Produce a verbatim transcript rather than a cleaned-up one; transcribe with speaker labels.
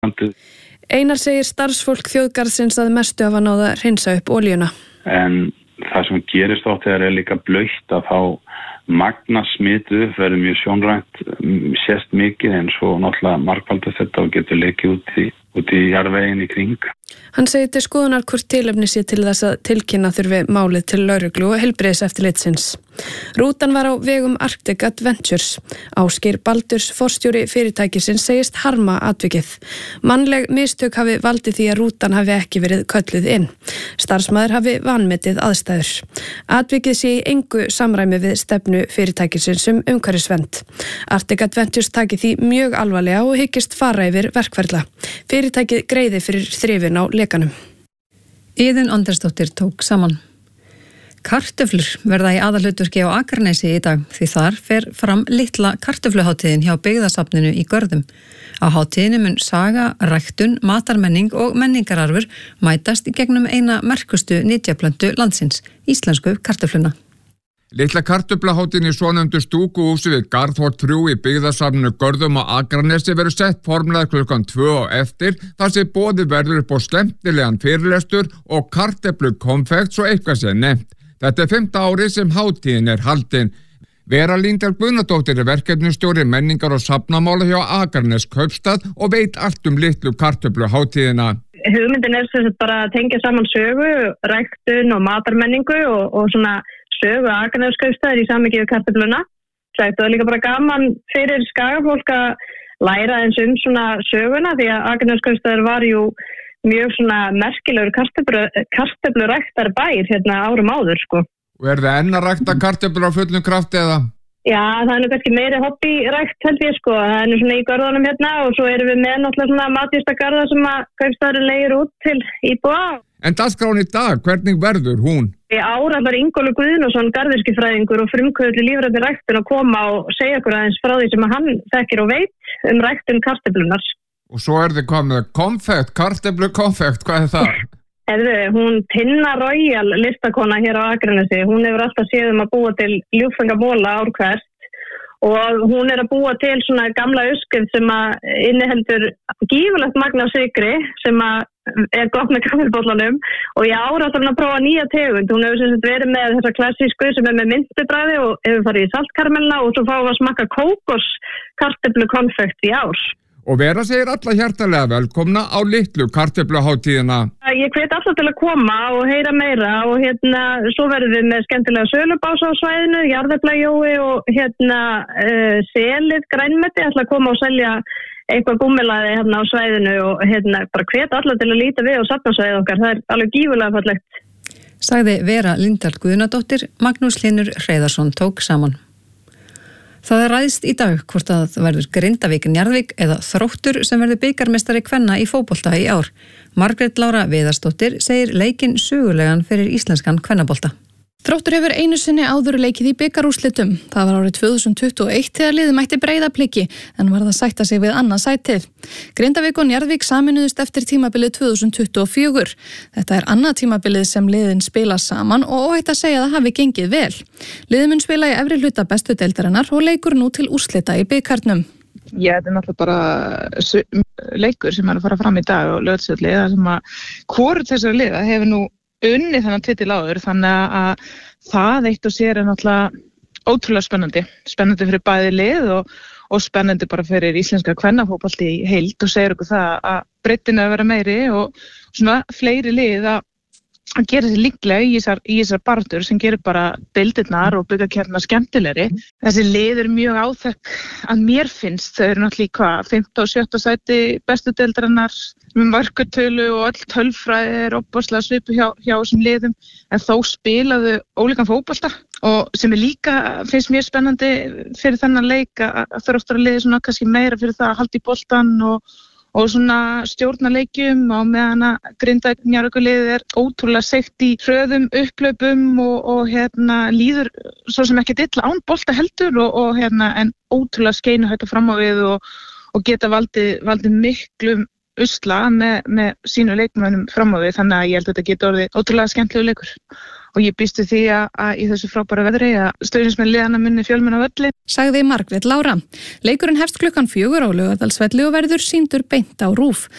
Speaker 1: Einar segir starfsfólk þjóðgarðsins að mestu hafa náð að hreinsa upp olíuna.
Speaker 2: En það sem gerist oft þegar er líka blautt að þá magna smitu verður mjög sjónrænt, sést mikið eins og náttúrulega margfaldast þetta og getur lekið út í, út í jarðveginn í kring.
Speaker 1: Hann segir til skoðunar hvort tilefni sé til þess að tilkynna þurfi málið til lögreglu og heilbrigðiseftirlitsins. Rútan var á vegum Arctic Adventures. Ásgeir Baldurs, forstjóri fyrirtækisins, segist harma atvikið. Mannleg mistök hafi valdið því að rútan hafi ekki verið kölluð inn. Starfsmaður hafi vanmetið aðstæður. Atvikið sé í engu samræmi við stefnu fyrirtækisins um umhverfisvernd. Arctic Adventures taki því mjög alvarlega og hyggist fara yfir verkferla. Fyrirtækið greiði fyrir þrifin á lekanum.
Speaker 3: Iðunn Andersdóttir tók saman. Kartöflur verða í aðalhlutverki á Akranesi í dag því þar fer fram litla kartöfluhátíðin hjá byggðasafninu í Görðum. Á hátíðinu mun saga, ræktun, matarmenning og menningararfur mætast í gegnum eina merkustu nytjaplöntu landsins, íslensku kartöfluna.
Speaker 4: Litla kartöfluhátíðin í svonefndu stúkuhúsi við Garðhort þrjú í byggðasafninu Görðum á Akranesi verður sett formlega klukkan tvö og eftir þar sem boðið verður upp á skemmtilegan fyrirlestur og kartöflukonfekt svo eitthvað sé nefnt. Þetta er fimmta árið sem hátíðin er haldin. Vera Líndal Guðnadóttir er verkefnustjóri menningar og safnamála hjá Akranes Kaupstað og veit allt um litlu kartöfluhátíðina.
Speaker 5: Hugmyndin er sem sagt bara að tengja saman sögu, ræktun og matarmenningu og, og svona sögu Akranes Kaupstaðar í samhengi við kartöfluna. Það er líka bara gaman fyrir skagafólk að læra eins um svona söguna því að Akranes Kaupstaðar var jú mjög svona merkilegur kartöfluræktar bær hérna árum áður sko.
Speaker 4: Og er það enn að rækta kartöflur á fullum krafti eða?
Speaker 5: Já, það er nú kannski meiri hobbyrækt held ég sko. Það er nú svona í görðunum hérna og svo erum við með náttúrulega svona matjurtagarða sem að Kaupstaðurinn leigir út til íbúa.
Speaker 4: En dagskrán í dag, hvernig verður hún?
Speaker 5: Í ár ætlar Ingólfur Guðnason, garðyrkjufræðingur og frumkvöðull í lífrænni ræktun að koma og segja okkur aðeins frá því sem að hann þekkir og veit um ræktun kartöflunar.
Speaker 4: Og svo er þið komið konfekt, kartöflu konfekt, hvað er það?
Speaker 5: Erðu, hún Tinna Royal listakona hér á Akranesi, hún hefur alltaf séð um að búa til ljúffengamóla ár hvert og hún er að búa til svona gamla öskund sem að inniheldur gífurlegt magn af sykri sem að er gott með kaffibollanum og í ár ætlar hún að prófa nýja tegund. Hún hefur sem sagt verið með þessa klassísku sem er með myntubræði og hefur farið í saltkaramella og svo fáum við að smakka kókos kartöflu konfekt í ár.
Speaker 4: Og Vera segir alla hjartalega velkomna á litlu kartöfluhátíðina.
Speaker 5: Ég hvet alla til að koma og heyra meira og hérna svo verðum við með skemmtilega sölubása á svæðinu, jarðeplajói og hérna uh, selið grænmeti ætla að koma og selja eitthvað gúmmilaði hérna á svæðinu og hérna bara hvet alla til að líta við og safnasvæðið okkar. Það er alveg gífurlega fallegt.
Speaker 3: Sagði Vera Líndal Guðnadóttir, Magnús Hlynur Hreiðarsson tók saman. Það er ræðst í dag hvort að það verður Grindavík Njarðvík eða Þróttur sem verður bikarmeistari kvenna í fótbolta í ár. Margrét Lára Viðarsdóttir segir leikinn sögulegan fyrir íslenskan kvennabolta.
Speaker 1: Þróttur hefur einu sinni áður leikið í bikarúrslitum. Það var árið tvö þúsund tuttugu og eitt þegar liðið mætti Breiðabliki en varð að sætta sig við annað sætið. Grindavík og Njarðvík saminuðust eftir tímabilið tvö þúsund tuttugu og fjögur. Þetta er annað tímabilið sem liðin spila saman og óhætt að segja að það hafi gengið vel. Liðið mun spila í efri hluta bestu deildarinnar og leikur nú til úrslita í bikarnum.
Speaker 6: Já, þetta er náttúrulega bara leikur sem er að fara fram í dag og Laugardalsvelli þar sem að hvorugt þessara liða hefur nú unnið þennan titil áður, þannig að það eitt og sér er náttúrulega ótrúlega spennandi. Spennandi fyrir bæði lið og, og spennandi bara fyrir íslenska kvennafótbolti í heild og segir okkur það að breiddin er að vera meiri og svona fleiri lið að að gera sér líklega í þessar, í þessar baráttur sem gerir bara deildirnar og bikarkeppnina skemmtilegri. Þessi lið er mjög áþekk að mér finnst, þau eru náttúrulega í hvað, fimmta og sjötta sæti bestu deildarinnar með markatölu og öll tölfræði er opaslega svipu hjá, hjá þessum liðum en þó spilaðu ólíkan fótbolta og sem er líka, finnst mér spennandi fyrir þennan leik að Þróttur að liði svona kannski meira fyrir það að halda í boltan og og svona stjórnarleikjum og meðan að Grindavík Njarðvík er ótrúlega seikt í hröðum upplaupum og, og hérna líður svo sem ekki illa án bolta heldur og, og hérna en ótrúlega skeinuhætta fram á við og, og geta valdið valdi miklum usla með, með sínu leikmönnum fram á við þannig að ég held að þetta geti orðið ótrúlega skemmtilegu leikur og ég býstu því að, að í þessu frábæra veðri að stuðningsmenn liðanna munni fjölmenn á velli.
Speaker 1: Sagði Margrét Lára. Leikurinn hefst klukkan fjögur á Laugardalsvelli og verður sýndur beint á RÚV.